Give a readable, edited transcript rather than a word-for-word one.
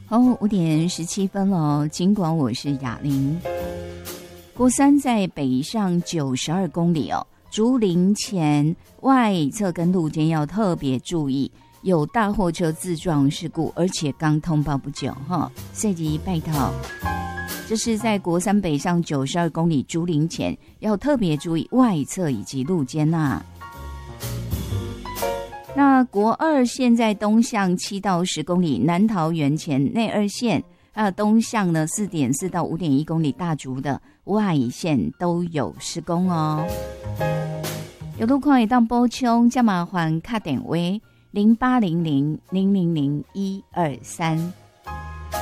5:17了，尽管我是雅玲。国三在北上92公里哦，竹林前外侧跟路肩要特别注意，有大货车自撞事故，而且刚通报不久哈，所以拜托，这是在国三北上92公里竹林前要特别注意外侧以及路肩呐。那国二现在东向7到10公里，南桃园前内二线，东向呢4.4到5.1公里大竹的外线都有施工哦。有路况也当补充，加麻烦打电话0800000123。